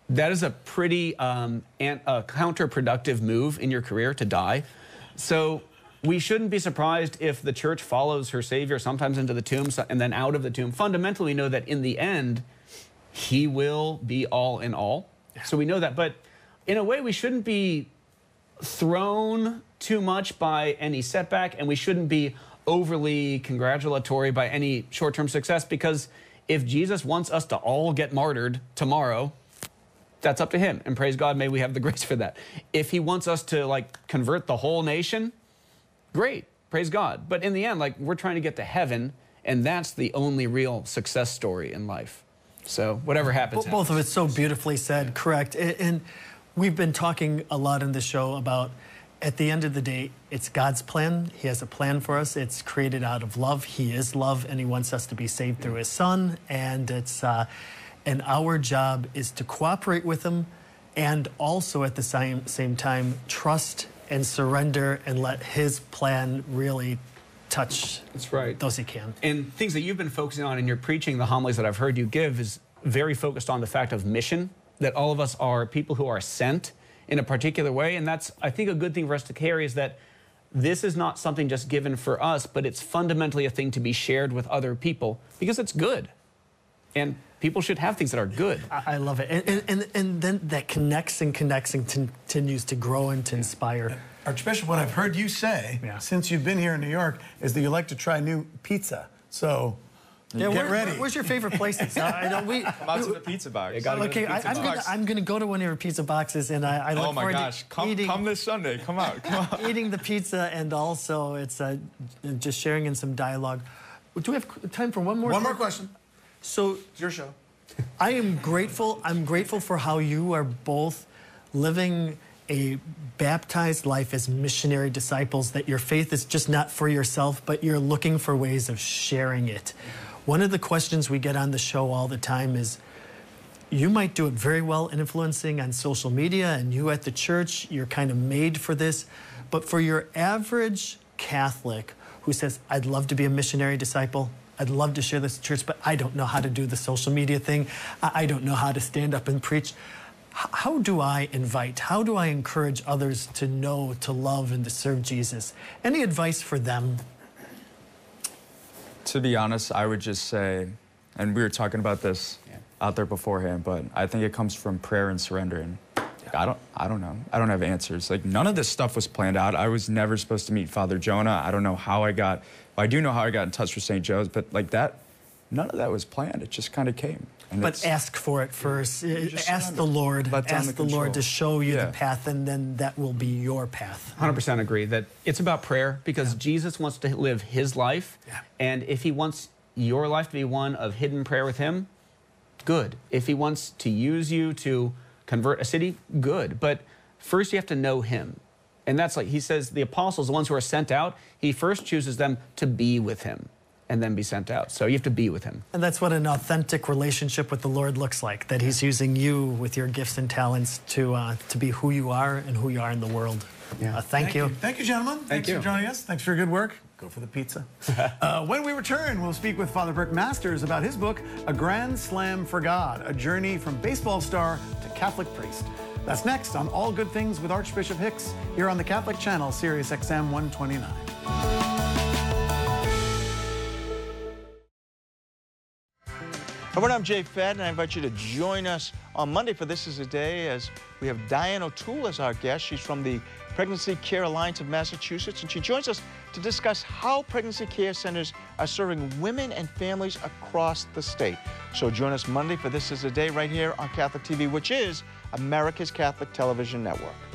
That is a pretty counterproductive move in your career to die. So we shouldn't be surprised if the church follows her Savior sometimes into the tomb and then out of the tomb. Fundamentally, we know that in the end, he will be all in all. So we know that. But in a way, we shouldn't be thrown too much by any setback, and we shouldn't be overly congratulatory by any short-term success, because if Jesus wants us to all get martyred tomorrow, that's up to him. And praise God, may we have the grace for that. If he wants us to, like, convert the whole nation, great, praise God. But in the end, like, we're trying to get to heaven, and that's the only real success story in life. So whatever happens, Both of it so beautifully said, correct. And we've been talking a lot in the show about, at the end of the day, it's God's plan. He has a plan for us. It's created out of love. He is love, and he wants us to be saved through his son. And it's and our job is to cooperate with him, and also at the same time trust and surrender and let his plan really touch those he can. And things that you've been focusing on in your preaching, the homilies that I've heard you give, is very focused on the fact of mission, that all of us are people who are sent in a particular way. And that's, I think, a good thing for us to carry, is that this is not something just given for us, but it's fundamentally a thing to be shared with other people, because it's good. And people should have things that are good. I love it. And then that connects and continues to grow and to inspire. Archbishop, what I've heard you say since you've been here in New York is that you like to try new pizza. So get ready. Where's your favorite places? Come out to the pizza box. Okay, I'm going to go to one of your pizza boxes, and I look forward to eating. Come this Sunday. Come out. Come out. Eating the pizza, and also it's just sharing in some dialogue. Do we have time for one more? One more question. So it's your show. I am grateful. I'm grateful for how you are both living a baptized life as missionary disciples, that your faith is just not for yourself, but you're looking for ways of sharing it. One of the questions we get on the show all the time is, you might do it very well in influencing on social media, and you at the church, you're kind of made for this, but for your average Catholic who says, I'd love to be a missionary disciple, I'd love to share this at church, but I don't know how to do the social media thing, I don't know how to stand up and preach. How do I invite, how do I encourage others to know, to love, and to serve Jesus? Any advice for them? To be honest, I would just say, and we were talking about this out there beforehand, but I think it comes from prayer and surrendering. I don't know. I don't have answers. Like, none of this stuff was planned out. I was never supposed to meet Father Jonah. I don't know how I got, well, I do know how I got in touch with St. Joe's, but like that, none of that was planned. It just kind of came. And but ask for it first. Ask the Lord. Ask the Lord to show you the path, and then that will be your path. 100% agree that it's about prayer, because Jesus wants to live his life. And if he wants your life to be one of hidden prayer with him, good. If he wants to use you to convert a city, good. But first you have to know him. And that's, like he says, the apostles, the ones who are sent out, he first chooses them to be with him and then be sent out. So you have to be with him. And that's what an authentic relationship with the Lord looks like, that he's using you with your gifts and talents to be who you are and who you are in the world. Thank you. Thank you, gentlemen. Thanks for joining us. Thanks for your good work. Go for the pizza. When we return, we'll speak with Father Burke Masters about his book, A Grand Slam for God, a journey from baseball star to Catholic priest. That's next on All Good Things with Archbishop Hicks, here on the Catholic Channel, Sirius XM 129. Hello, I'm Jay Fadden, and I invite you to join us on Monday for This Is a Day, as we have Diane O'Toole as our guest. She's from the Pregnancy Care Alliance of Massachusetts, and she joins us to discuss how pregnancy care centers are serving women and families across the state. So join us Monday for This Is a Day right here on Catholic TV, which is America's Catholic Television Network.